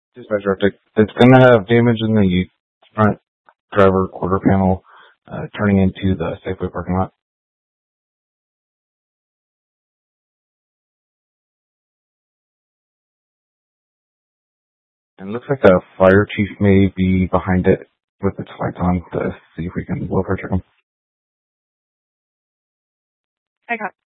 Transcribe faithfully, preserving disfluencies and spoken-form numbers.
Dispatcher update. It's going to have damage in the front driver quarter panel, uh, turning into the Safeway parking lot. And it looks like the fire chief may be behind it with its lights on to see if we can welfare check them. I got